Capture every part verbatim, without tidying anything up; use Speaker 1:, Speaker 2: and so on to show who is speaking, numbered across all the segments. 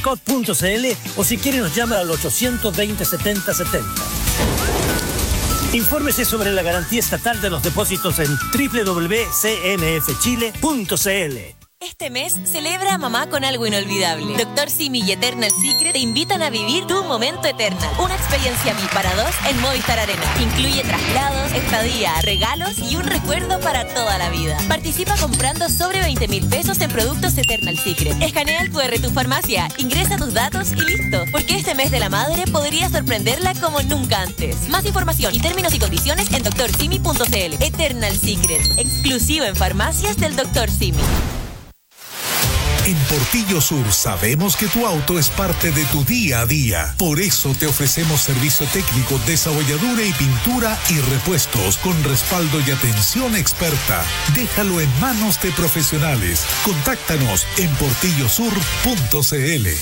Speaker 1: cot punto c l o si quiere nos llama al ochocientos veinte, setenta setenta. Infórmese sobre la garantía estatal de los depósitos en doble u doble u doble u punto c n f chile punto c l.
Speaker 2: Este mes celebra a mamá con algo inolvidable. Doctor Simi y Eternal Secret te invitan a vivir tu momento Eternal. Una experiencia VIP para dos en Movistar Arena. Incluye traslados, estadía, regalos y un recuerdo para toda la vida. Participa comprando sobre veinte mil pesos en productos Eternal Secret. Escanea el cu erre de tu farmacia, ingresa tus datos y listo. Porque este mes de la madre podría sorprenderla como nunca antes. Más información y términos y condiciones en doctor simi punto c l. Eternal Secret, exclusivo en farmacias del doctor Simi.
Speaker 3: En Portillo Sur sabemos que tu auto es parte de tu día a día. Por eso te ofrecemos servicio técnico, desabolladura y pintura y repuestos con respaldo y atención experta. Déjalo en manos de profesionales. Contáctanos en portillo sur punto c l.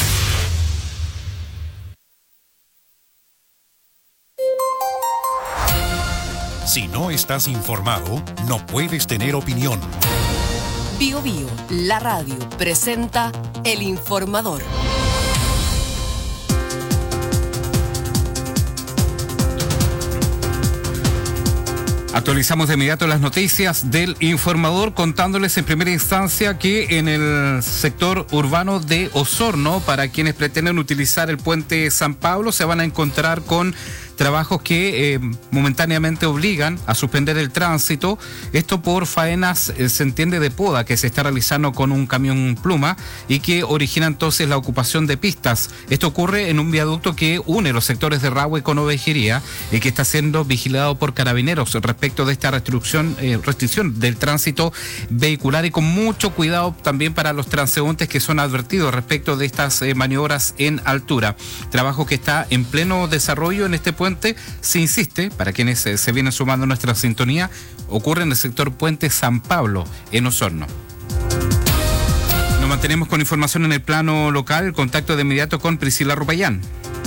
Speaker 3: Si no estás informado, no puedes tener opinión.
Speaker 4: Bio Bio, la radio, presenta El Informador.
Speaker 5: Actualizamos de inmediato las noticias del Informador, contándoles en primera instancia que en el sector urbano de Osorno, para quienes pretenden utilizar el puente San Pablo, se van a encontrar con trabajos que eh, momentáneamente obligan a suspender el tránsito. Esto por faenas, eh, se entiende, de poda que se está realizando con un camión pluma y que origina entonces la ocupación de pistas. Esto ocurre en un viaducto que une los sectores de Rahue con Ovejería y que está siendo vigilado por carabineros respecto de esta restricción, eh, restricción del tránsito vehicular, y con mucho cuidado también para los transeúntes que son advertidos respecto de estas eh, maniobras en altura. Trabajo que está en pleno desarrollo en este puente. Se insiste, para quienes se, se vienen sumando a nuestra sintonía, ocurre en el sector Puente San Pablo, en Osorno. Nos mantenemos con información en el plano local, contacto de inmediato con Priscila Rupayán.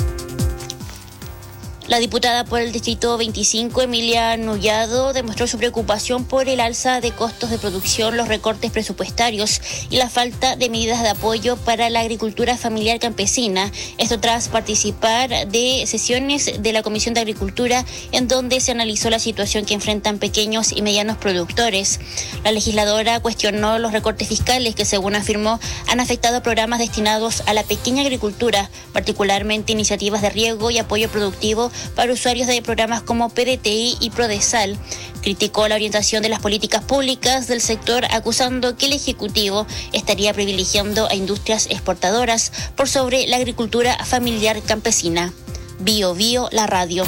Speaker 6: La diputada por el Distrito veinticinco, Emilia Nullado, demostró su preocupación por el alza de costos de producción, los recortes presupuestarios y la falta de medidas de apoyo para la agricultura familiar campesina. Esto tras participar de sesiones de la Comisión de Agricultura, en donde se analizó la situación que enfrentan pequeños y medianos productores. La legisladora cuestionó los recortes fiscales que, según afirmó, han afectado a programas destinados a la pequeña agricultura, particularmente iniciativas de riego y apoyo productivo para usuarios de programas como P D T I y Prodesal. Criticó la orientación de las políticas públicas del sector, acusando que el Ejecutivo estaría privilegiando a industrias exportadoras por sobre la agricultura familiar campesina. Bio Bio, la radio.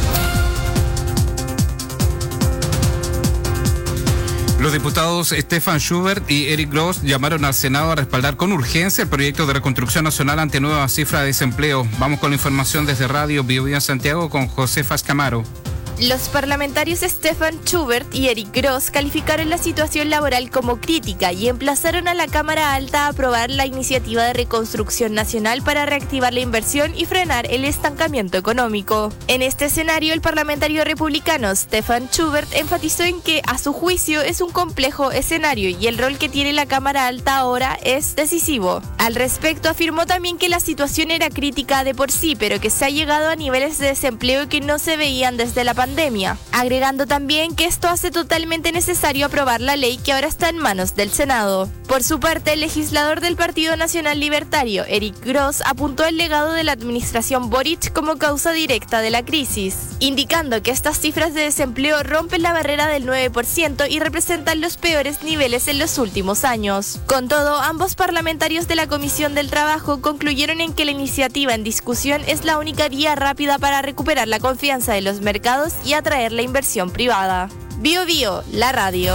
Speaker 5: Los diputados Stefan Schubert y Eric Gross llamaron al Senado a respaldar con urgencia el proyecto de reconstrucción nacional ante nueva cifra de desempleo. Vamos con la información desde Radio Bio Bio en Santiago con Josefa Escamaro.
Speaker 7: Los parlamentarios Stefan Schubert y Eric Gross calificaron la situación laboral como crítica y emplazaron a la Cámara Alta a aprobar la iniciativa de reconstrucción nacional para reactivar la inversión y frenar el estancamiento económico. En este escenario, el parlamentario republicano Stefan Schubert enfatizó en que, a su juicio, es un complejo escenario y el rol que tiene la Cámara Alta ahora es decisivo. Al respecto, afirmó también que la situación era crítica de por sí, pero que se ha llegado a niveles de desempleo que no se veían desde la pandemia. Pandemia, agregando también que esto hace totalmente necesario aprobar la ley que ahora está en manos del Senado. Por su parte, el legislador del Partido Nacional Libertario, Eric Gross, apuntó el legado de la administración Boric como causa directa de la crisis, indicando que estas cifras de desempleo rompen la barrera del nueve por ciento y representan los peores niveles en los últimos años. Con todo, ambos parlamentarios de la Comisión del Trabajo concluyeron en que la iniciativa en discusión es la única vía rápida para recuperar la confianza de los mercados y atraer la inversión privada. Bio Bio, la radio.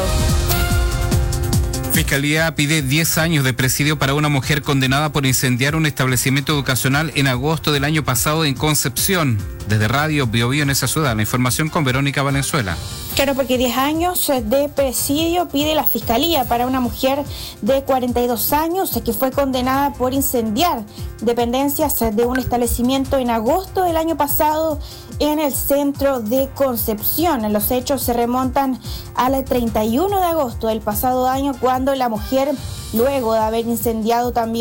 Speaker 5: Fiscalía pide diez años de presidio para una mujer condenada por incendiar un establecimiento educacional en agosto del año pasado en Concepción. Desde Radio Bio Bio en esa ciudad, la información con Verónica Valenzuela.
Speaker 8: Claro, porque diez años de presidio pide la Fiscalía para una mujer de cuarenta y dos años que fue condenada por incendiar dependencias de un establecimiento en agosto del año pasado en el centro de Concepción. Los hechos se remontan al treinta y uno de agosto del pasado año, cuando la mujer, luego de haber incendiado también